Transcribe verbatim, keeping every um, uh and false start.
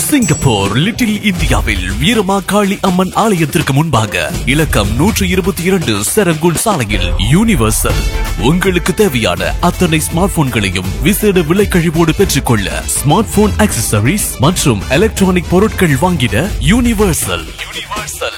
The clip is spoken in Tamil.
சிங்கப்பூர் லிட்டில் இந்தியாவில் வீரமாகாளி அம்மன் ஆலயத்திற்கு முன்பாக இலக்கம் நூற்றி இருபத்தி இரண்டு செரங்குன் சாலையில் யூனிவர்சல் உங்களுக்கு தேவையான அத்தனை ஸ்மார்ட் போன்களையும் விசேட விலை கழிவோடு பெற்றுக்கொள்ள ஸ்மார்ட் போன் ஆக்சசரிஸ் மற்றும் எலக்ட்ரானிக் பொருட்கள் வாங்கிட யூனிவர்சல் யூனிவர்சல்